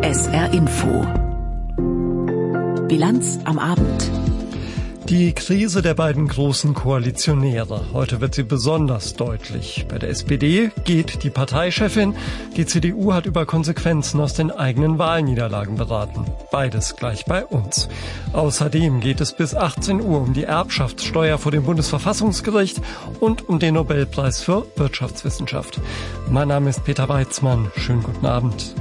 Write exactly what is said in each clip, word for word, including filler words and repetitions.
S R Info. Bilanz am Abend. Die Krise der beiden großen Koalitionäre. Heute wird sie besonders deutlich. Bei der S P D geht die Parteichefin. Die C D U hat über Konsequenzen aus den eigenen Wahlniederlagen beraten. Beides gleich bei uns. Außerdem geht es bis achtzehn Uhr um die Erbschaftssteuer vor dem Bundesverfassungsgericht und um den Nobelpreis für Wirtschaftswissenschaft. Mein Name ist Peter Weizmann. Schönen guten Abend.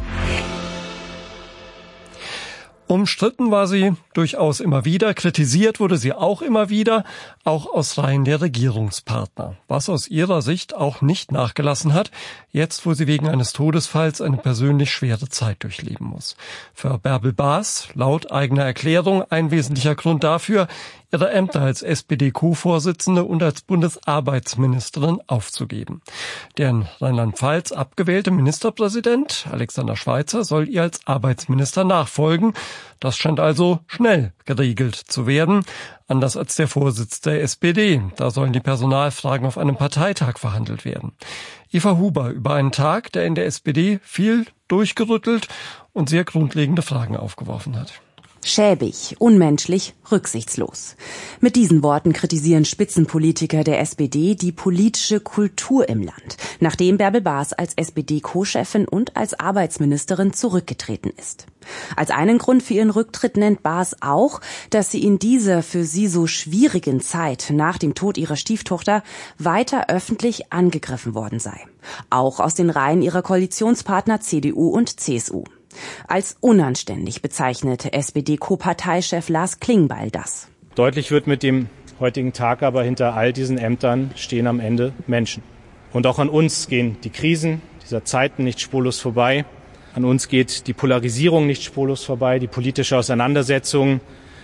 Umstritten war sie durchaus immer wieder, kritisiert wurde sie auch immer wieder, auch aus Reihen der Regierungspartner. Was aus ihrer Sicht auch nicht nachgelassen hat, jetzt wo sie wegen eines Todesfalls eine persönlich schwere Zeit durchleben muss. Für Bärbel Baas, laut eigener Erklärung, ein wesentlicher Grund dafür, ihre Ämter als S P D-Co-Vorsitzende und als Bundesarbeitsministerin aufzugeben. Der in Rheinland-Pfalz abgewählte Ministerpräsident Alexander Schweitzer soll ihr als Arbeitsminister nachfolgen. Das scheint also schnell geregelt zu werden, anders als der Vorsitz der S P D. Da sollen die Personalfragen auf einem Parteitag verhandelt werden. Eva Huber über einen Tag, der in der S P D viel durchgerüttelt und sehr grundlegende Fragen aufgeworfen hat. Schäbig, unmenschlich, rücksichtslos. Mit diesen Worten kritisieren Spitzenpolitiker der S P D die politische Kultur im Land, nachdem Bärbel Baas als S P D-Co-Chefin und als Arbeitsministerin zurückgetreten ist. Als einen Grund für ihren Rücktritt nennt Baas auch, dass sie in dieser für sie so schwierigen Zeit nach dem Tod ihrer Stieftochter weiter öffentlich angegriffen worden sei. Auch aus den Reihen ihrer Koalitionspartner C D U und C S U. Als unanständig bezeichnete S P D-Co-Parteichef Lars Klingbeil das. Deutlich wird mit dem heutigen Tag aber, hinter all diesen Ämtern stehen am Ende Menschen. Und auch an uns gehen die Krisen dieser Zeiten nicht spurlos vorbei. An uns geht die Polarisierung nicht spurlos vorbei, die politische Auseinandersetzung,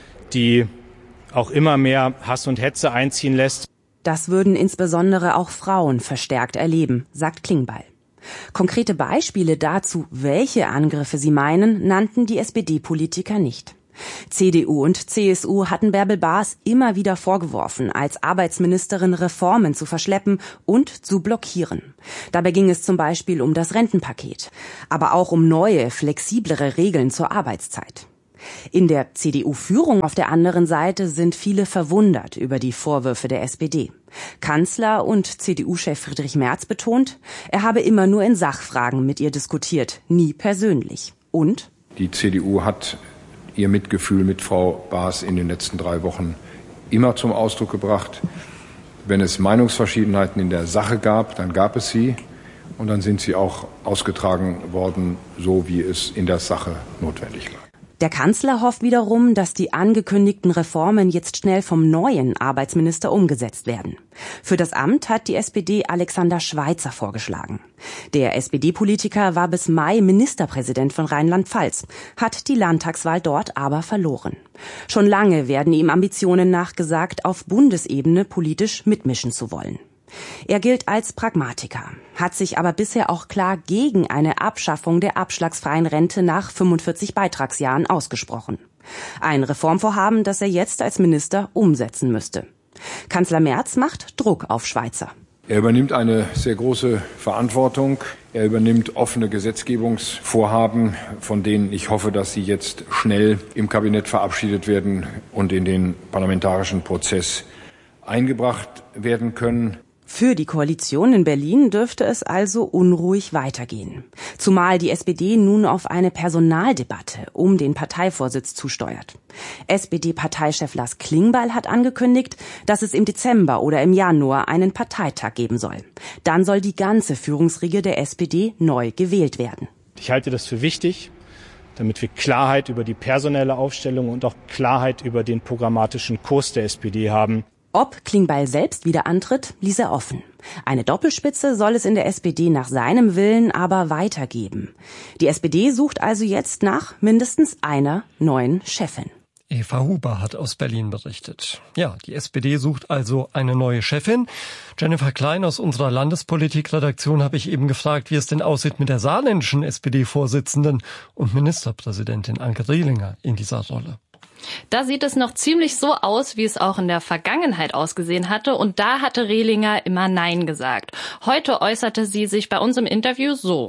die auch immer mehr Hass und Hetze einziehen lässt. Das würden insbesondere auch Frauen verstärkt erleben, sagt Klingbeil. Konkrete Beispiele dazu, welche Angriffe sie meinen, nannten die S P D-Politiker nicht. C D U und C S U hatten Bärbel Baas immer wieder vorgeworfen, als Arbeitsministerin Reformen zu verschleppen und zu blockieren. Dabei ging es zum Beispiel um das Rentenpaket, aber auch um neue, flexiblere Regeln zur Arbeitszeit. In der C D U-Führung auf der anderen Seite sind viele verwundert über die Vorwürfe der S P D. Kanzler und C D U-Chef Friedrich Merz betont, er habe immer nur in Sachfragen mit ihr diskutiert, nie persönlich. Und? Die C D U hat ihr Mitgefühl mit Frau Baas in den letzten drei Wochen immer zum Ausdruck gebracht. Wenn es Meinungsverschiedenheiten in der Sache gab, dann gab es sie. Und dann sind sie auch ausgetragen worden, so wie es in der Sache notwendig war. Der Kanzler hofft wiederum, dass die angekündigten Reformen jetzt schnell vom neuen Arbeitsminister umgesetzt werden. Für das Amt hat die S P D Alexander Schweitzer vorgeschlagen. Der S P D-Politiker war bis Mai Ministerpräsident von Rheinland-Pfalz, hat die Landtagswahl dort aber verloren. Schon lange werden ihm Ambitionen nachgesagt, auf Bundesebene politisch mitmischen zu wollen. Er gilt als Pragmatiker, hat sich aber bisher auch klar gegen eine Abschaffung der abschlagsfreien Rente nach fünfundvierzig Beitragsjahren ausgesprochen. Ein Reformvorhaben, das er jetzt als Minister umsetzen müsste. Kanzler Merz macht Druck auf Schweitzer. Er übernimmt eine sehr große Verantwortung. Er übernimmt offene Gesetzgebungsvorhaben, von denen ich hoffe, dass sie jetzt schnell im Kabinett verabschiedet werden und in den parlamentarischen Prozess eingebracht werden können. Für die Koalition in Berlin dürfte es also unruhig weitergehen. Zumal die S P D nun auf eine Personaldebatte um den Parteivorsitz zusteuert. S P D-Parteichef Lars Klingbeil hat angekündigt, dass es im Dezember oder im Januar einen Parteitag geben soll. Dann soll die ganze Führungsriege der S P D neu gewählt werden. Ich halte das für wichtig, damit wir Klarheit über die personelle Aufstellung und auch Klarheit über den programmatischen Kurs der S P D haben. Ob Klingbeil selbst wieder antritt, ließ er offen. Eine Doppelspitze soll es in der S P D nach seinem Willen aber weitergeben. Die S P D sucht also jetzt nach mindestens einer neuen Chefin. Eva Huber hat aus Berlin berichtet. Ja, die S P D sucht also eine neue Chefin. Jennifer Klein aus unserer Landespolitikredaktion habe ich eben gefragt, wie es denn aussieht mit der saarländischen S P D-Vorsitzenden und Ministerpräsidentin Anke Rehlinger in dieser Rolle. Da sieht es noch ziemlich so aus, wie es auch in der Vergangenheit ausgesehen hatte. Und da hatte Rehlinger immer Nein gesagt. Heute äußerte sie sich bei uns im Interview so.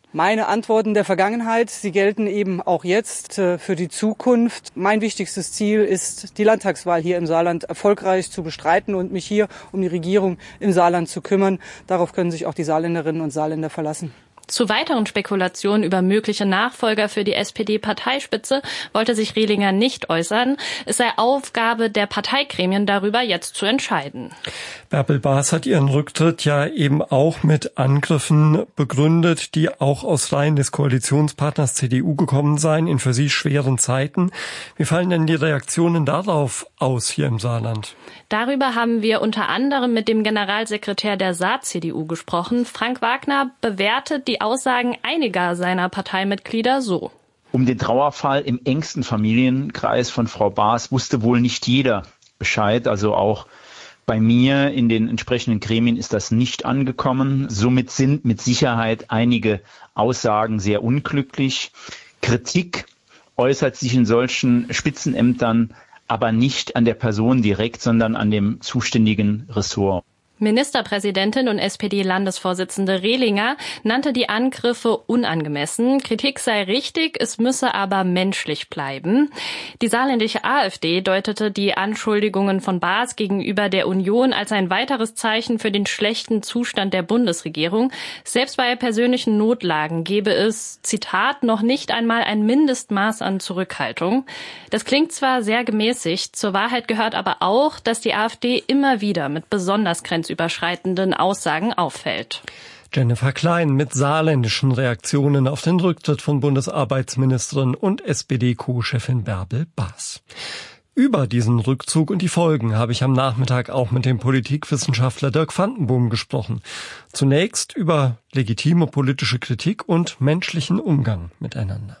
Meine Antworten der Vergangenheit, sie gelten eben auch jetzt äh, für die Zukunft. Mein wichtigstes Ziel ist, die Landtagswahl hier im Saarland erfolgreich zu bestreiten und mich hier um die Regierung im Saarland zu kümmern. Darauf können sich auch die Saarländerinnen und Saarländer verlassen. Zu weiteren Spekulationen über mögliche Nachfolger für die S P D-Parteispitze wollte sich Rehlinger nicht äußern. Es sei Aufgabe der Parteigremien, darüber jetzt zu entscheiden. Bärbel Baas hat ihren Rücktritt ja eben auch mit Angriffen begründet, die auch aus Reihen des Koalitionspartners C D U gekommen seien in für sie schweren Zeiten. Wie fallen denn die Reaktionen darauf aus hier im Saarland? Darüber haben wir unter anderem mit dem Generalsekretär der Saar-C D U gesprochen. Frank Wagner bewertet die Aussagen einiger seiner Parteimitglieder so. Um den Trauerfall im engsten Familienkreis von Frau Baas wusste wohl nicht jeder Bescheid. Also auch bei mir in den entsprechenden Gremien ist das nicht angekommen. Somit sind mit Sicherheit einige Aussagen sehr unglücklich. Kritik äußert sich in solchen Spitzenämtern aber nicht an der Person direkt, sondern an dem zuständigen Ressort. Ministerpräsidentin und S P D-Landesvorsitzende Rehlinger nannte die Angriffe unangemessen. Kritik sei richtig, es müsse aber menschlich bleiben. Die saarländische AfD deutete die Anschuldigungen von Baas gegenüber der Union als ein weiteres Zeichen für den schlechten Zustand der Bundesregierung. Selbst bei persönlichen Notlagen gebe es, Zitat, noch nicht einmal ein Mindestmaß an Zurückhaltung. Das klingt zwar sehr gemäßigt, zur Wahrheit gehört aber auch, dass die AfD immer wieder mit besonders grenzüberschreitenden überschreitenden Aussagen auffällt. Jennifer Klein mit saarländischen Reaktionen auf den Rücktritt von Bundesarbeitsministerin und S P D-Co-Chefin Bärbel Baas. Über diesen Rückzug und die Folgen habe ich am Nachmittag auch mit dem Politikwissenschaftler Dirk Vandenboom gesprochen. Zunächst über legitime politische Kritik und menschlichen Umgang miteinander.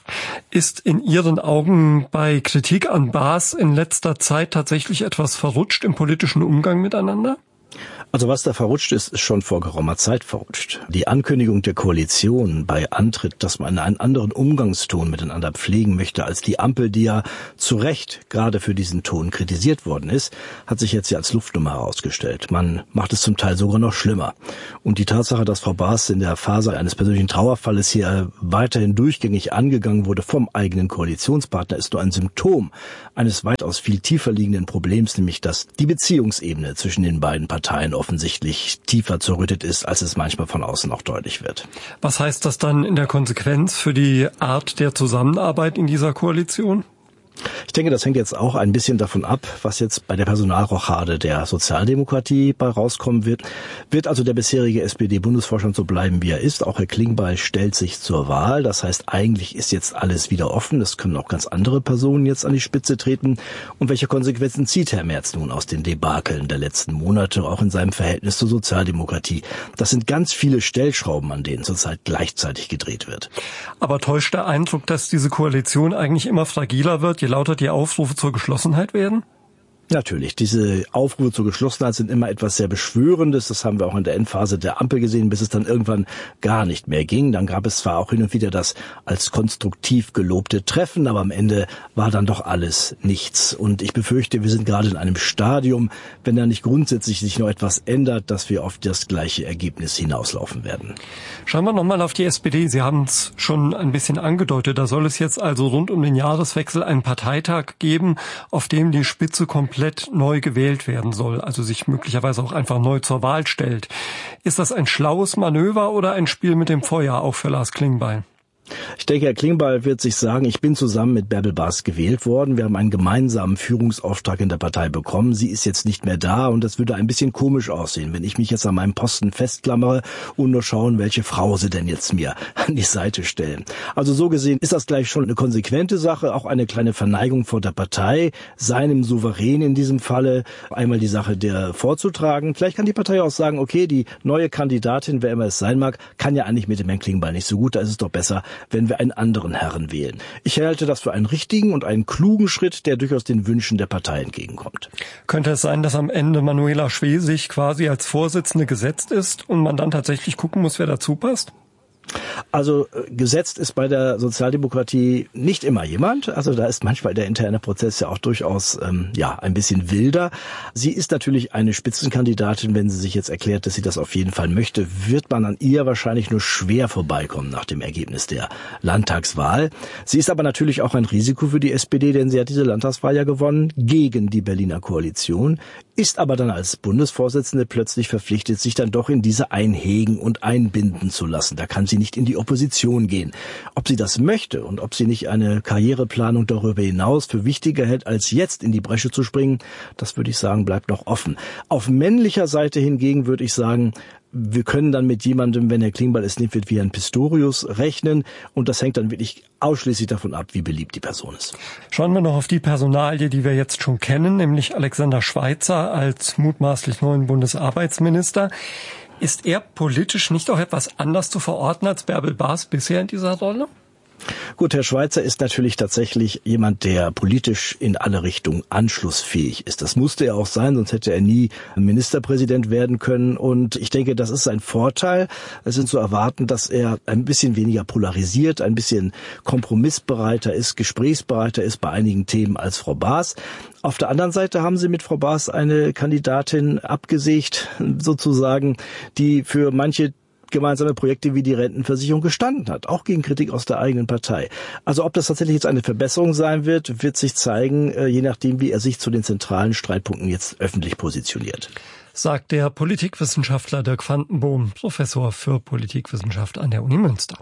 Ist in Ihren Augen bei Kritik an Baas in letzter Zeit tatsächlich etwas verrutscht im politischen Umgang miteinander? Also was da verrutscht ist, ist schon vor geraumer Zeit verrutscht. Die Ankündigung der Koalition bei Antritt, dass man einen anderen Umgangston miteinander pflegen möchte als die Ampel, die ja zu Recht gerade für diesen Ton kritisiert worden ist, hat sich jetzt ja als Luftnummer herausgestellt. Man macht es zum Teil sogar noch schlimmer. Und die Tatsache, dass Frau Baas in der Phase eines persönlichen Trauerfalles hier weiterhin durchgängig angegangen wurde vom eigenen Koalitionspartner, ist nur ein Symptom eines weitaus viel tiefer liegenden Problems, nämlich dass die Beziehungsebene zwischen den beiden Parteien offensichtlich tiefer zerrüttet ist, als es manchmal von außen auch deutlich wird. Was heißt das dann in der Konsequenz für die Art der Zusammenarbeit in dieser Koalition? Ich denke, das hängt jetzt auch ein bisschen davon ab, was jetzt bei der Personalrochade der Sozialdemokratie bei rauskommen wird. Wird also der bisherige S P D-Bundesvorstand so bleiben, wie er ist? Auch Herr Klingbeil stellt sich zur Wahl. Das heißt, eigentlich ist jetzt alles wieder offen. Es können auch ganz andere Personen jetzt an die Spitze treten. Und welche Konsequenzen zieht Herr Merz nun aus den Debakeln der letzten Monate, auch in seinem Verhältnis zur Sozialdemokratie? Das sind ganz viele Stellschrauben, an denen zurzeit gleichzeitig gedreht wird. Aber täuscht der Eindruck, dass diese Koalition eigentlich immer fragiler wird, je lauter die Aufrufe zur Geschlossenheit werden? Natürlich, diese Aufrufe zur Geschlossenheit sind immer etwas sehr Beschwörendes. Das haben wir auch in der Endphase der Ampel gesehen, bis es dann irgendwann gar nicht mehr ging. Dann gab es zwar auch hin und wieder das als konstruktiv gelobte Treffen, aber am Ende war dann doch alles nichts. Und ich befürchte, wir sind gerade in einem Stadium, wenn da nicht grundsätzlich sich noch etwas ändert, dass wir auf das gleiche Ergebnis hinauslaufen werden. Schauen wir nochmal auf die S P D. Sie haben es schon ein bisschen angedeutet. Da soll es jetzt also rund um den Jahreswechsel einen Parteitag geben, auf dem die Spitze komplett neu gewählt werden soll, also sich möglicherweise auch einfach neu zur Wahl stellt. Ist das ein schlaues Manöver oder ein Spiel mit dem Feuer, auch für Lars Klingbeil? Ich denke, Herr Klingbeil wird sich sagen, ich bin zusammen mit Bärbel Baas gewählt worden. Wir haben einen gemeinsamen Führungsauftrag in der Partei bekommen. Sie ist jetzt nicht mehr da und das würde ein bisschen komisch aussehen, wenn ich mich jetzt an meinem Posten festklammere und nur schauen, welche Frau sie denn jetzt mir an die Seite stellen. Also so gesehen ist das gleich schon eine konsequente Sache, auch eine kleine Verneigung vor der Partei, seinem Souverän in diesem Falle, einmal die Sache der vorzutragen. Vielleicht kann die Partei auch sagen, okay, die neue Kandidatin, wer immer es sein mag, kann ja eigentlich mit dem Herrn Klingbeil nicht so gut, da ist es doch besser, wenn wir einen anderen Herren wählen. Ich halte das für einen richtigen und einen klugen Schritt, der durchaus den Wünschen der Partei entgegenkommt. Könnte es sein, dass am Ende Manuela Schwesig quasi als Vorsitzende gesetzt ist und man dann tatsächlich gucken muss, wer dazu passt? Also gesetzt ist bei der Sozialdemokratie nicht immer jemand. Also da ist manchmal der interne Prozess ja auch durchaus ähm, ja ein bisschen wilder. Sie ist natürlich eine Spitzenkandidatin. Wenn sie sich jetzt erklärt, dass sie das auf jeden Fall möchte, wird man an ihr wahrscheinlich nur schwer vorbeikommen nach dem Ergebnis der Landtagswahl. Sie ist aber natürlich auch ein Risiko für die S P D, denn sie hat diese Landtagswahl ja gewonnen gegen die Berliner Koalition, ist aber dann als Bundesvorsitzende plötzlich verpflichtet, sich dann doch in diese einhegen und einbinden zu lassen. Da kann sie nicht in die Opposition gehen. Ob sie das möchte und ob sie nicht eine Karriereplanung darüber hinaus für wichtiger hält, als jetzt in die Bresche zu springen, das würde ich sagen, bleibt noch offen. Auf männlicher Seite hingegen würde ich sagen, wir können dann mit jemandem, wenn Herr Klingbeil es nicht wird, wie Herrn Pistorius rechnen. Und das hängt dann wirklich ausschließlich davon ab, wie beliebt die Person ist. Schauen wir noch auf die Personalie, die wir jetzt schon kennen, nämlich Alexander Schweitzer als mutmaßlich neuen Bundesarbeitsminister. Ist er politisch nicht auch etwas anders zu verorten als Bärbel Baas bisher in dieser Rolle? Gut, Herr Schweitzer ist natürlich tatsächlich jemand, der politisch in alle Richtungen anschlussfähig ist. Das musste er auch sein, sonst hätte er nie Ministerpräsident werden können. Und ich denke, das ist ein Vorteil. Es ist zu erwarten, dass er ein bisschen weniger polarisiert, ein bisschen kompromissbereiter ist, gesprächsbereiter ist bei einigen Themen als Frau Baas. Auf der anderen Seite haben Sie mit Frau Baas eine Kandidatin abgesägt, sozusagen, die für manche gemeinsame Projekte wie die Rentenversicherung gestanden hat, auch gegen Kritik aus der eigenen Partei. Also ob das tatsächlich jetzt eine Verbesserung sein wird, wird sich zeigen, je nachdem, wie er sich zu den zentralen Streitpunkten jetzt öffentlich positioniert. Sagt der Politikwissenschaftler Dirk Vandenboom, Professor für Politikwissenschaft an der Uni Münster.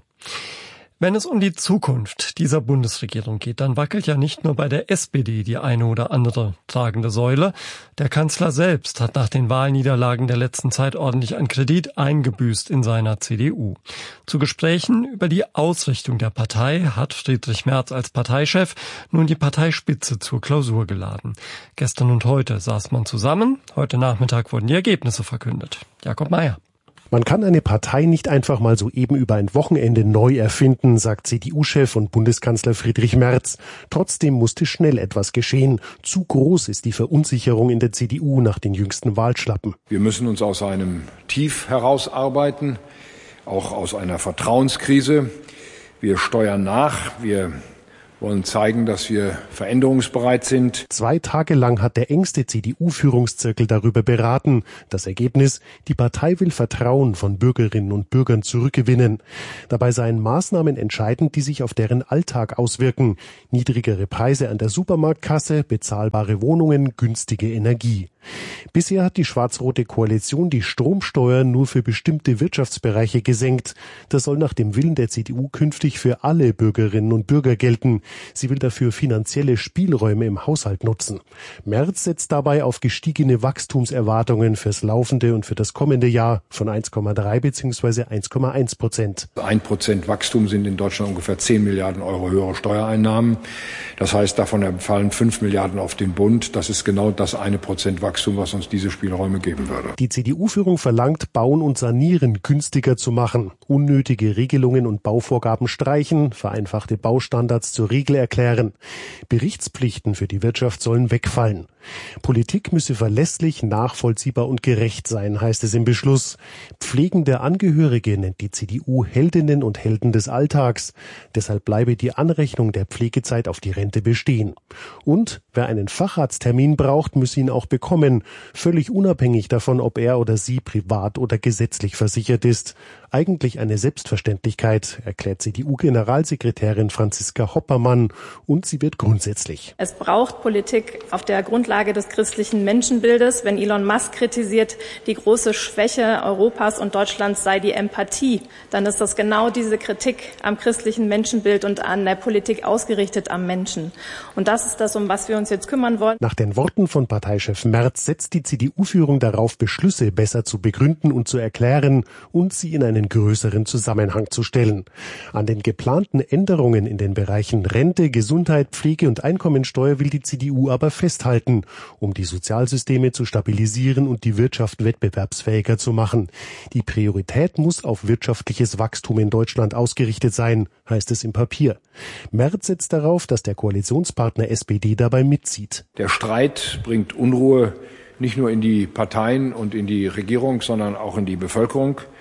Wenn es um die Zukunft dieser Bundesregierung geht, dann wackelt ja nicht nur bei der S P D die eine oder andere tragende Säule. Der Kanzler selbst hat nach den Wahlniederlagen der letzten Zeit ordentlich an Kredit eingebüßt in seiner C D U. Zu Gesprächen über die Ausrichtung der Partei hat Friedrich Merz als Parteichef nun die Parteispitze zur Klausur geladen. Gestern und heute saß man zusammen. Heute Nachmittag wurden die Ergebnisse verkündet. Jakob Mayer. Man kann eine Partei nicht einfach mal so eben über ein Wochenende neu erfinden, sagt C D U-Chef und Bundeskanzler Friedrich Merz. Trotzdem musste schnell etwas geschehen. Zu groß ist die Verunsicherung in der C D U nach den jüngsten Wahlschlappen. Wir müssen uns aus einem Tief herausarbeiten, auch aus einer Vertrauenskrise. Wir steuern nach, wir wollen zeigen, dass wir veränderungsbereit sind. Zwei Tage lang hat der engste C D U-Führungszirkel darüber beraten. Das Ergebnis: Die Partei will Vertrauen von Bürgerinnen und Bürgern zurückgewinnen. Dabei seien Maßnahmen entscheidend, die sich auf deren Alltag auswirken. Niedrigere Preise an der Supermarktkasse, bezahlbare Wohnungen, günstige Energie. Bisher hat die schwarz-rote Koalition die Stromsteuer nur für bestimmte Wirtschaftsbereiche gesenkt. Das soll nach dem Willen der C D U künftig für alle Bürgerinnen und Bürger gelten. Sie will dafür finanzielle Spielräume im Haushalt nutzen. Merz setzt dabei auf gestiegene Wachstumserwartungen fürs laufende und für das kommende Jahr von eins Komma drei bzw. eins Komma eins Prozent. Ein Prozent Wachstum sind in Deutschland ungefähr zehn Milliarden Euro höhere Steuereinnahmen. Das heißt, davon fallen fünf Milliarden auf den Bund. Das ist genau das eine Prozent Wachstum, was uns diese Spielräume geben würde. Die C D U-Führung verlangt, Bauen und Sanieren günstiger zu machen, unnötige Regelungen und Bauvorgaben streichen, vereinfachte Baustandards zur Regel erklären. Berichtspflichten für die Wirtschaft sollen wegfallen. Politik müsse verlässlich, nachvollziehbar und gerecht sein, heißt es im Beschluss. Pflegende Angehörige nennt die C D U Heldinnen und Helden des Alltags. Deshalb bleibe die Anrechnung der Pflegezeit auf die Rente bestehen. Und wer einen Facharzttermin braucht, müsse ihn auch bekommen, völlig unabhängig davon, ob er oder sie privat oder gesetzlich versichert ist. Eigentlich eine Selbstverständlichkeit, erklärt C D U-Generalsekretärin Franziska Hoppermann, und sie wird grundsätzlich. Es braucht Politik auf der Grundlage des christlichen Menschenbildes. Wenn Elon Musk kritisiert, die große Schwäche Europas und Deutschlands sei die Empathie, dann ist das genau diese Kritik am christlichen Menschenbild und an der Politik ausgerichtet am Menschen. Und das ist das, um was wir uns jetzt kümmern wollen. Nach den Worten von Parteichef Merz setzt die C D U-Führung darauf, Beschlüsse besser zu begründen und zu erklären und sie in einen größeren Zusammenhang zu stellen. An den geplanten Änderungen in den Bereichen Rente, Gesundheit, Pflege und Einkommensteuer will die C D U aber festhalten, um die Sozialsysteme zu stabilisieren und die Wirtschaft wettbewerbsfähiger zu machen. Die Priorität muss auf wirtschaftliches Wachstum in Deutschland ausgerichtet sein, heißt es im Papier. Merz setzt darauf, dass der Koalitionspartner S P D dabei mitzieht. Der Streit bringt Unruhe nicht nur in die Parteien und in die Regierung, sondern auch in die Bevölkerung.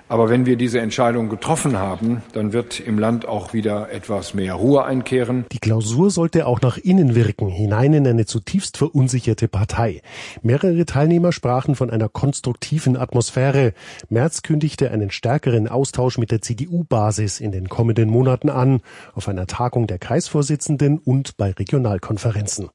Aber wenn wir diese Entscheidung getroffen haben, dann wird im Land auch wieder etwas mehr Ruhe einkehren. Die Klausur sollte auch nach innen wirken, hinein in eine zutiefst verunsicherte Partei. Mehrere Teilnehmer sprachen von einer konstruktiven Atmosphäre. Merz kündigte einen stärkeren Austausch mit der C D U-Basis in den kommenden Monaten an, auf einer Tagung der Kreisvorsitzenden und bei Regionalkonferenzen.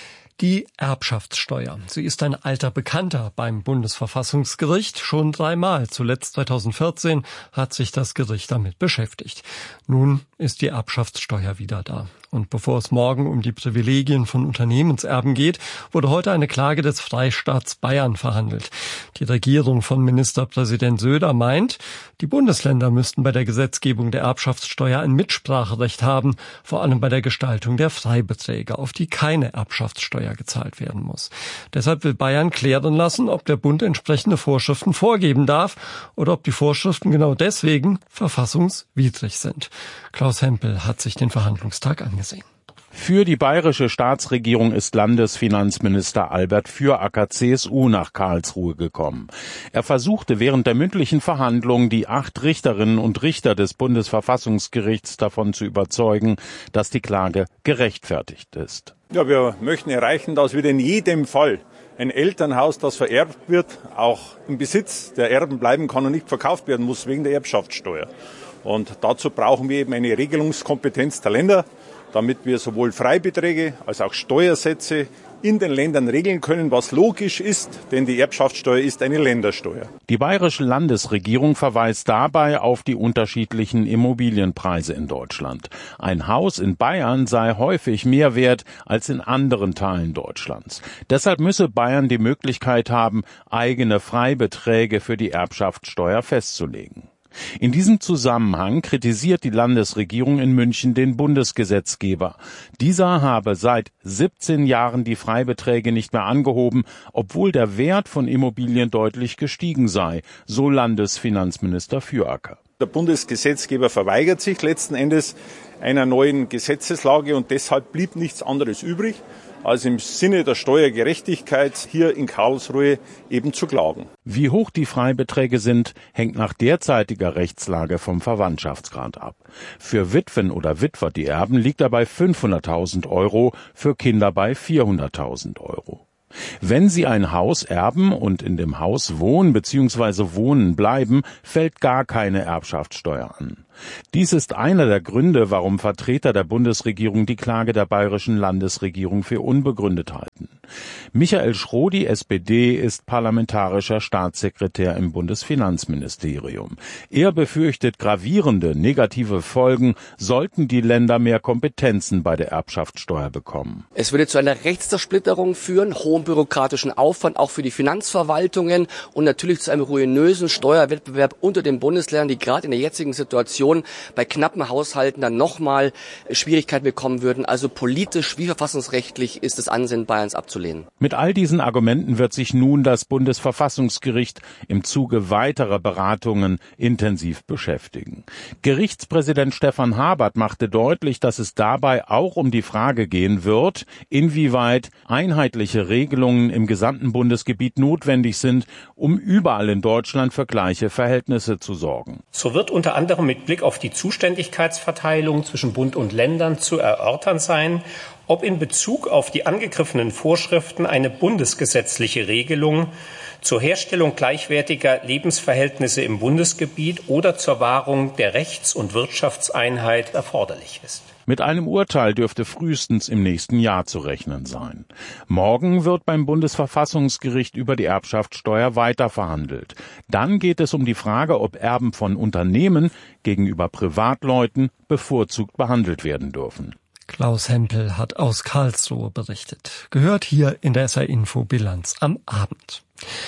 Die Erbschaftssteuer. Sie ist ein alter Bekannter beim Bundesverfassungsgericht. Schon dreimal, zuletzt zweitausendvierzehn, hat sich das Gericht damit beschäftigt. Nun ist die Erbschaftssteuer wieder da. Und bevor es morgen um die Privilegien von Unternehmenserben geht, wurde heute eine Klage des Freistaats Bayern verhandelt. Die Regierung von Ministerpräsident Söder meint, die Bundesländer müssten bei der Gesetzgebung der Erbschaftssteuer ein Mitspracherecht haben, vor allem bei der Gestaltung der Freibeträge, auf die keine Erbschaftssteuer gezahlt werden muss. Deshalb will Bayern klären lassen, ob der Bund entsprechende Vorschriften vorgeben darf oder ob die Vorschriften genau deswegen verfassungswidrig sind. Klaus Hempel hat sich den Verhandlungstag angesehen. Für die bayerische Staatsregierung ist Landesfinanzminister Albert Füracker C S U nach Karlsruhe gekommen. Er versuchte während der mündlichen Verhandlungen die acht Richterinnen und Richter des Bundesverfassungsgerichts davon zu überzeugen, dass die Klage gerechtfertigt ist. Ja, wir möchten erreichen, dass wieder in jedem Fall ein Elternhaus, das vererbt wird, auch im Besitz der Erben bleiben kann und nicht verkauft werden muss wegen der Erbschaftssteuer. Und dazu brauchen wir eben eine Regelungskompetenz der Länder, damit wir sowohl Freibeträge als auch Steuersätze in den Ländern regeln können, was logisch ist, denn die Erbschaftssteuer ist eine Ländersteuer. Die bayerische Landesregierung verweist dabei auf die unterschiedlichen Immobilienpreise in Deutschland. Ein Haus in Bayern sei häufig mehr wert als in anderen Teilen Deutschlands. Deshalb müsse Bayern die Möglichkeit haben, eigene Freibeträge für die Erbschaftssteuer festzulegen. In diesem Zusammenhang kritisiert die Landesregierung in München den Bundesgesetzgeber. Dieser habe seit siebzehn Jahren die Freibeträge nicht mehr angehoben, obwohl der Wert von Immobilien deutlich gestiegen sei, so Landesfinanzminister Füracker. Der Bundesgesetzgeber verweigert sich letzten Endes einer neuen Gesetzeslage und deshalb blieb nichts anderes übrig, als im Sinne der Steuergerechtigkeit hier in Karlsruhe eben zu klagen. Wie hoch die Freibeträge sind, hängt nach derzeitiger Rechtslage vom Verwandtschaftsgrad ab. Für Witwen oder Witwer, die erben, liegt er bei fünfhunderttausend Euro, für Kinder bei vierhunderttausend Euro. Wenn Sie ein Haus erben und in dem Haus wohnen bzw. wohnen bleiben, fällt gar keine Erbschaftssteuer an. Dies ist einer der Gründe, warum Vertreter der Bundesregierung die Klage der bayerischen Landesregierung für unbegründet halten. Michael Schrodi, S P D, ist parlamentarischer Staatssekretär im Bundesfinanzministerium. Er befürchtet gravierende negative Folgen, sollten die Länder mehr Kompetenzen bei der Erbschaftssteuer bekommen. Es würde zu einer Rechtszersplitterung führen, hohen bürokratischen Aufwand auch für die Finanzverwaltungen und natürlich zu einem ruinösen Steuerwettbewerb unter den Bundesländern, die gerade in der jetzigen Situation bei knappen Haushalten dann nochmal Schwierigkeiten bekommen würden. Also politisch wie verfassungsrechtlich ist das Ansinnen Bayerns abzulehnen. Mit all diesen Argumenten wird sich nun das Bundesverfassungsgericht im Zuge weiterer Beratungen intensiv beschäftigen. Gerichtspräsident Stefan Habert machte deutlich, dass es dabei auch um die Frage gehen wird, inwieweit einheitliche Regelungen im gesamten Bundesgebiet notwendig sind, um überall in Deutschland für gleiche Verhältnisse zu sorgen. So wird unter anderem mit Blick auf die Zuständigkeitsverteilung zwischen Bund und Ländern zu erörtern sein, ob in Bezug auf die angegriffenen Vorschriften eine bundesgesetzliche Regelung zur Herstellung gleichwertiger Lebensverhältnisse im Bundesgebiet oder zur Wahrung der Rechts- und Wirtschaftseinheit erforderlich ist. Mit einem Urteil dürfte frühestens im nächsten Jahr zu rechnen sein. Morgen wird beim Bundesverfassungsgericht über die Erbschaftssteuer weiter verhandelt. Dann geht es um die Frage, ob Erben von Unternehmen gegenüber Privatleuten bevorzugt behandelt werden dürfen. Klaus Hempel hat aus Karlsruhe berichtet. Gehört hier in der S R-Info Bilanz am Abend.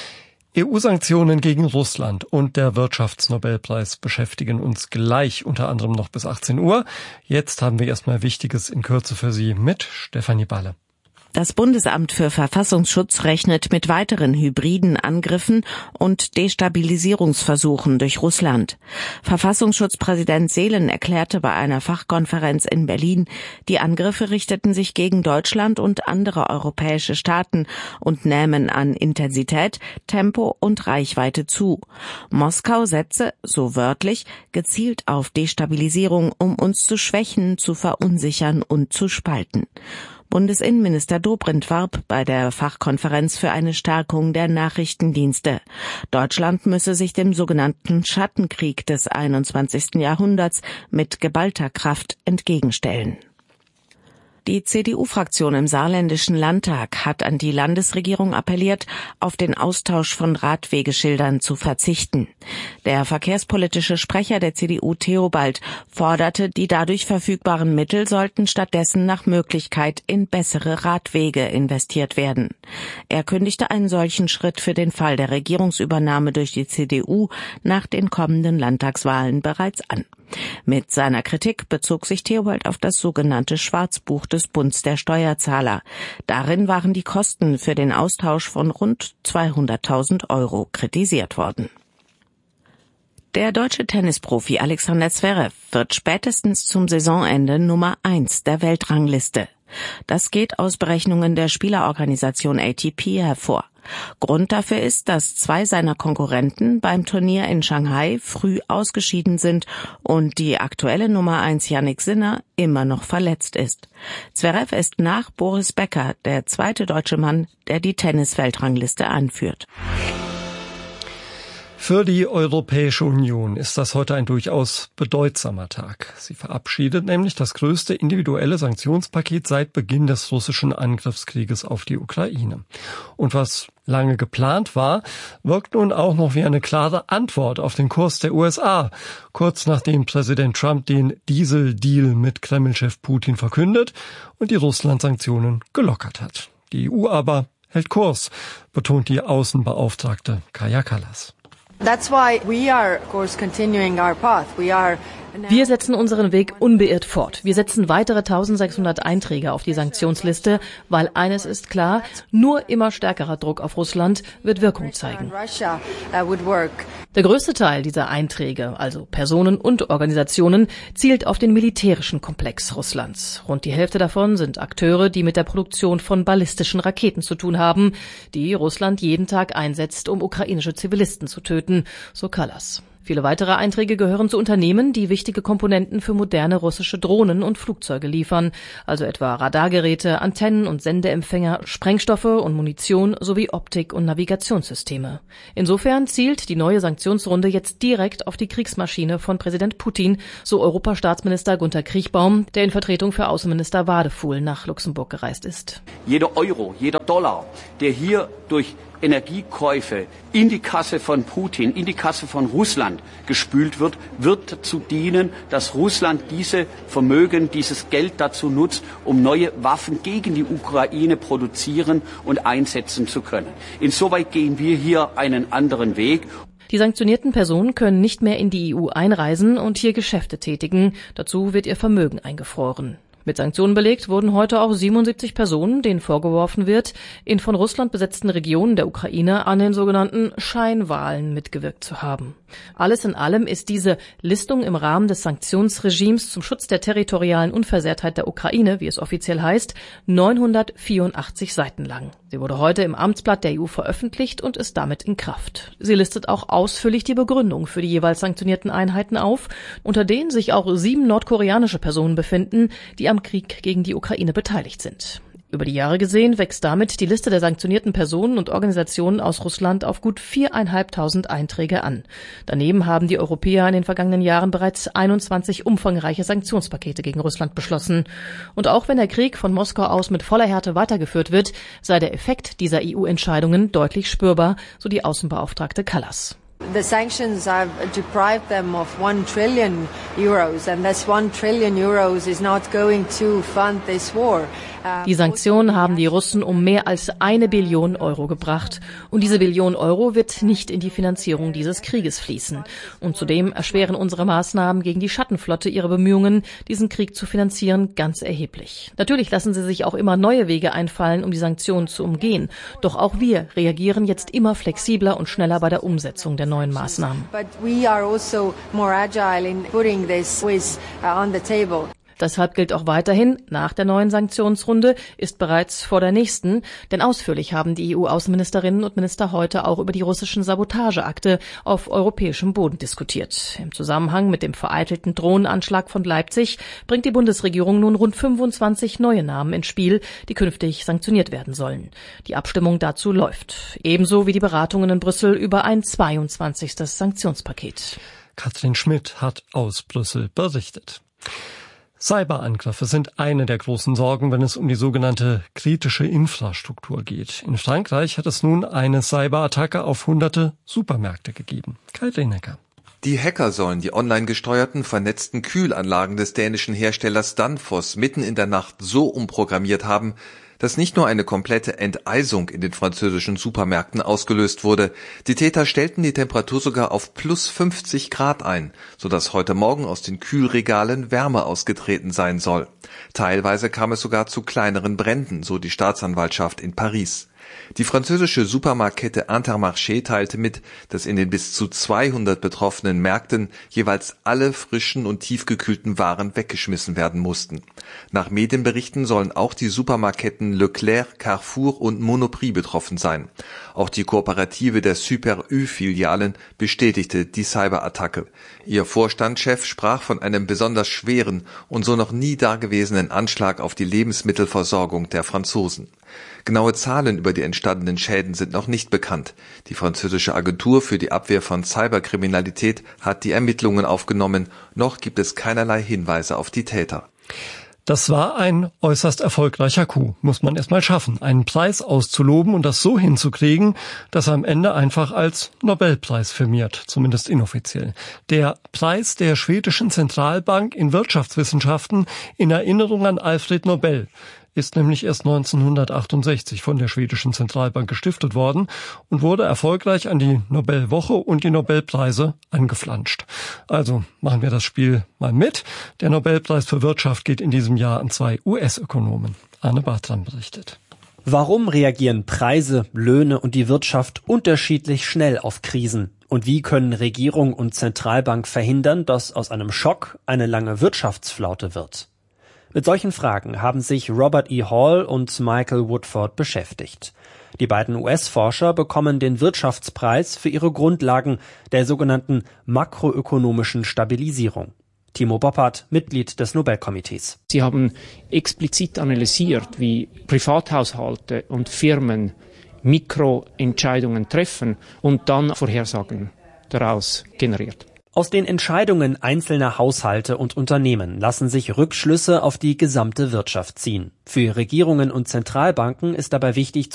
E U-Sanktionen gegen Russland und der Wirtschaftsnobelpreis beschäftigen uns gleich unter anderem noch bis achtzehn Uhr. Jetzt haben wir erstmal Wichtiges in Kürze für Sie mit Stefanie Balle. Das Bundesamt für Verfassungsschutz rechnet mit weiteren hybriden Angriffen und Destabilisierungsversuchen durch Russland. Verfassungsschutzpräsident Seelen erklärte bei einer Fachkonferenz in Berlin, die Angriffe richteten sich gegen Deutschland und andere europäische Staaten und nähmen an Intensität, Tempo und Reichweite zu. Moskau setze, so wörtlich, gezielt auf Destabilisierung, um uns zu schwächen, zu verunsichern und zu spalten. Bundesinnenminister Dobrindt warb bei der Fachkonferenz für eine Stärkung der Nachrichtendienste. Deutschland müsse sich dem sogenannten Schattenkrieg des einundzwanzigsten Jahrhunderts mit geballter Kraft entgegenstellen. Die C D U-Fraktion im Saarländischen Landtag hat an die Landesregierung appelliert, auf den Austausch von Radwegeschildern zu verzichten. Der verkehrspolitische Sprecher der C D U, Theobald, forderte, die dadurch verfügbaren Mittel sollten stattdessen nach Möglichkeit in bessere Radwege investiert werden. Er kündigte einen solchen Schritt für den Fall der Regierungsübernahme durch die C D U nach den kommenden Landtagswahlen bereits an. Mit seiner Kritik bezog sich Theobald auf das sogenannte Schwarzbuch des Bunds der Steuerzahler. Darin waren die Kosten für den Austausch von rund zweihunderttausend Euro kritisiert worden. Der deutsche Tennisprofi Alexander Zverev wird spätestens zum Saisonende Nummer eins der Weltrangliste. Das geht aus Berechnungen der Spielerorganisation A T P hervor. Grund dafür ist, dass zwei seiner Konkurrenten beim Turnier in Shanghai früh ausgeschieden sind und die aktuelle Nummer eins Jannik Sinner immer noch verletzt ist. Zverev ist nach Boris Becker der zweite deutsche Mann, der die Tennis-Weltrangliste anführt. Für die Europäische Union ist das heute ein durchaus bedeutsamer Tag. Sie verabschiedet nämlich das größte individuelle Sanktionspaket seit Beginn des russischen Angriffskrieges auf die Ukraine. Und was lange geplant war, wirkt nun auch noch wie eine klare Antwort auf den Kurs der U S A, kurz nachdem Präsident Trump den Diesel-Deal mit Kreml-Chef Putin verkündet und die Russland-Sanktionen gelockert hat. Die E U aber hält Kurs, betont die Außenbeauftragte Kaja Kallas. That's why we are, of course, continuing our path. We are Wir setzen unseren Weg unbeirrt fort. Wir setzen weitere eintausendsechshundert Einträge auf die Sanktionsliste, weil eines ist klar, nur immer stärkerer Druck auf Russland wird Wirkung zeigen. Der größte Teil dieser Einträge, also Personen und Organisationen, zielt auf den militärischen Komplex Russlands. Rund die Hälfte davon sind Akteure, die mit der Produktion von ballistischen Raketen zu tun haben, die Russland jeden Tag einsetzt, um ukrainische Zivilisten zu töten, so Kallas. Viele weitere Einträge gehören zu Unternehmen, die wichtige Komponenten für moderne russische Drohnen und Flugzeuge liefern, also etwa Radargeräte, Antennen und Sendeempfänger, Sprengstoffe und Munition sowie Optik- und Navigationssysteme. Insofern zielt die neue Sanktionsrunde jetzt direkt auf die Kriegsmaschine von Präsident Putin, so Europastaatsminister Günter Kriechbaum, der in Vertretung für Außenminister Wadefuhl nach Luxemburg gereist ist. Jeder Euro, jeder Dollar, der hier durch Energiekäufe in die Kasse von Putin, in die Kasse von Russland gespült wird, wird dazu dienen, dass Russland diese Vermögen, dieses Geld dazu nutzt, um neue Waffen gegen die Ukraine produzieren und einsetzen zu können. Insoweit gehen wir hier einen anderen Weg. Die sanktionierten Personen können nicht mehr in die E U einreisen und hier Geschäfte tätigen. Dazu wird ihr Vermögen eingefroren. Mit Sanktionen belegt wurden heute auch siebenundsiebzig Personen, denen vorgeworfen wird, in von Russland besetzten Regionen der Ukraine an den sogenannten Scheinwahlen mitgewirkt zu haben. Alles in allem ist diese Listung im Rahmen des Sanktionsregimes zum Schutz der territorialen Unversehrtheit der Ukraine, wie es offiziell heißt, neunhundertvierundachtzig Seiten lang. Sie wurde heute im Amtsblatt der E U veröffentlicht und ist damit in Kraft. Sie listet auch ausführlich die Begründung für die jeweils sanktionierten Einheiten auf, unter denen sich auch sieben nordkoreanische Personen befinden, die am Krieg gegen die Ukraine beteiligt sind. Über die Jahre gesehen wächst damit die Liste der sanktionierten Personen und Organisationen aus Russland auf gut viereinhalbtausend Einträge an. Daneben haben die Europäer in den vergangenen Jahren bereits einundzwanzig umfangreiche Sanktionspakete gegen Russland beschlossen. Und auch wenn der Krieg von Moskau aus mit voller Härte weitergeführt wird, sei der Effekt dieser E U-Entscheidungen deutlich spürbar, so die Außenbeauftragte Kallas. The sanctions have deprived them of one trillion euros, and this one trillion euros is not going to fund this war. Die Sanktionen haben die Russen um mehr als eine Billion Euro gebracht. Und diese Billion Euro wird nicht in die Finanzierung dieses Krieges fließen. Und zudem erschweren unsere Maßnahmen gegen die Schattenflotte ihre Bemühungen, diesen Krieg zu finanzieren, ganz erheblich. Natürlich lassen sie sich auch immer neue Wege einfallen, um die Sanktionen zu umgehen. Doch auch wir reagieren jetzt immer flexibler und schneller bei der Umsetzung der neuen Maßnahmen. But we are also more agile in putting this with, uh, on the table. Deshalb gilt auch weiterhin, nach der neuen Sanktionsrunde ist bereits vor der nächsten, denn ausführlich haben die E U-Außenministerinnen und Minister heute auch über die russischen Sabotageakte auf europäischem Boden diskutiert. Im Zusammenhang mit dem vereitelten Drohnenanschlag von Leipzig bringt die Bundesregierung nun rund fünfundzwanzig neue Namen ins Spiel, die künftig sanktioniert werden sollen. Die Abstimmung dazu läuft, ebenso wie die Beratungen in Brüssel über ein zweiundzwanzigstes Sanktionspaket. Katrin Schmidt hat aus Brüssel berichtet. Cyberangriffe sind eine der großen Sorgen, wenn es um die sogenannte kritische Infrastruktur geht. In Frankreich hat es nun eine Cyberattacke auf hunderte Supermärkte gegeben. Kai Renecker. Die Hacker sollen die online gesteuerten, vernetzten Kühlanlagen des dänischen Herstellers Danfoss mitten in der Nacht so umprogrammiert haben, dass nicht nur eine komplette Enteisung in den französischen Supermärkten ausgelöst wurde. Die Täter stellten die Temperatur sogar auf plus fünfzig Grad ein, sodass heute Morgen aus den Kühlregalen Wärme ausgetreten sein soll. Teilweise kam es sogar zu kleineren Bränden, so die Staatsanwaltschaft in Paris. Die französische Supermarktkette Intermarché teilte mit, dass in den bis zu zweihundert betroffenen Märkten jeweils alle frischen und tiefgekühlten Waren weggeschmissen werden mussten. Nach Medienberichten sollen auch die Supermarktketten Leclerc, Carrefour und Monoprix betroffen sein. Auch die Kooperative der Super Ü-Filialen bestätigte die Cyberattacke. Ihr Vorstandschef sprach von einem besonders schweren und so noch nie dagewesenen Anschlag auf die Lebensmittelversorgung der Franzosen. Genaue Zahlen über die entstandenen Schäden sind noch nicht bekannt. Die französische Agentur für die Abwehr von Cyberkriminalität hat die Ermittlungen aufgenommen. Noch gibt es keinerlei Hinweise auf die Täter. Das war ein äußerst erfolgreicher Coup, muss man erst mal schaffen, einen Preis auszuloben und das so hinzukriegen, dass er am Ende einfach als Nobelpreis firmiert, zumindest inoffiziell. Der Preis der schwedischen Zentralbank in Wirtschaftswissenschaften in Erinnerung an Alfred Nobel ist nämlich erst neunzehnhundertachtundsechzig von der schwedischen Zentralbank gestiftet worden und wurde erfolgreich an die Nobelwoche und die Nobelpreise angeflanscht. Also machen wir das Spiel mal mit. Der Nobelpreis für Wirtschaft geht in diesem Jahr an zwei U S-Ökonomen. Arne Bartram berichtet. Warum reagieren Preise, Löhne und die Wirtschaft unterschiedlich schnell auf Krisen? Und wie können Regierung und Zentralbank verhindern, dass aus einem Schock eine lange Wirtschaftsflaute wird? Mit solchen Fragen haben sich Robert E. Hall und Michael Woodford beschäftigt. Die beiden U S-Forscher bekommen den Wirtschaftspreis für ihre Grundlagen der sogenannten makroökonomischen Stabilisierung. Timo Boppert, Mitglied des Nobelkomitees. Sie haben explizit analysiert, wie Privathaushalte und Firmen Mikroentscheidungen treffen und dann Vorhersagen daraus generiert. Aus den Entscheidungen einzelner Haushalte und Unternehmen lassen sich Rückschlüsse auf die gesamte Wirtschaft ziehen. Für Regierungen und Zentralbanken ist dabei wichtig